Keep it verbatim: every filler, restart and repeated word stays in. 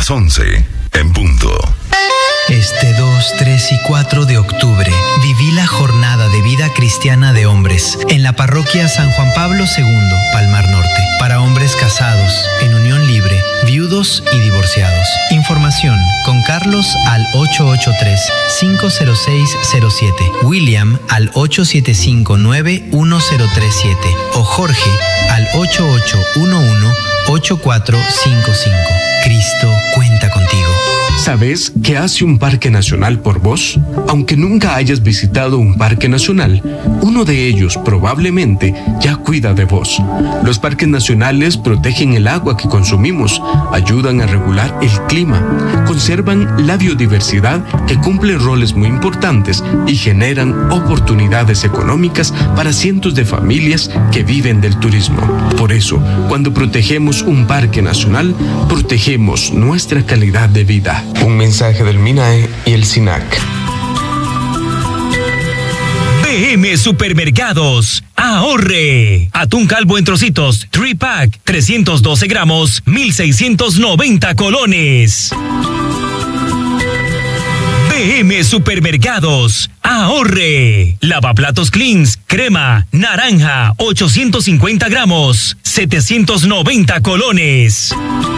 las once, en punto. Este dos, tres y cuatro de octubre viví la jornada de vida cristiana de hombres en la parroquia San Juan Pablo segundo, Palmar Norte, para hombres casados, en unión libre, viudos y divorciados. Información con Carlos al ocho ocho tres, cinco cero seis cero siete, William al ocho siete cinco nueve uno cero tres siete o Jorge al ocho ocho uno uno ocho cuatro cinco cinco. Cristo cuenta contigo. ¿Sabes qué hace un parque nacional por vos? Aunque nunca hayas visitado un parque nacional, uno de ellos probablemente ya cuida de vos. Los parques nacionales protegen el agua que consumimos, ayudan a regular el clima, conservan la biodiversidad que cumple roles muy importantes y generan oportunidades económicas para cientos de familias que viven del turismo. Por eso, cuando protegemos un parque nacional, protegemos nuestra calidad de vida. Un mensaje del MINAE y el SINAC. B M Supermercados. ¡Ahorre! Atún calvo en trocitos, tres pack, trescientos doce gramos, mil seiscientos noventa colones. B M Supermercados. ¡Ahorre! Lavaplatos Cleans, crema, naranja, ochocientos cincuenta gramos, setecientos noventa colones.